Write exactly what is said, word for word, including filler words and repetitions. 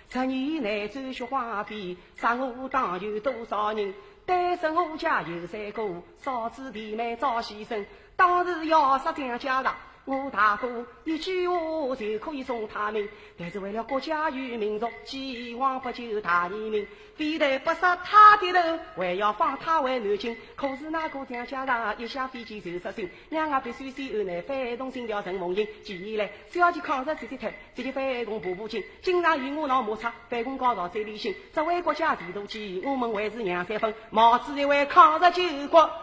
十年内走雪花边，杀我党有多少人？单身我家有三个，嫂子弟妹找先生。当时要杀蒋家的，我大哥一句话就可以送他命，但是为了国家与民族，希望不救他一命，非得不杀他的头，还要放他回南京。可是那个蒋家的一下飞机就失信，两个必须先后内反动心跳陈梦英，起来小姐抗日这些头，这些反动步步进，经常与我闹摩擦，反攻高潮最理性，这为国家地图机，我们还是两三分，毛子一位抗日救国。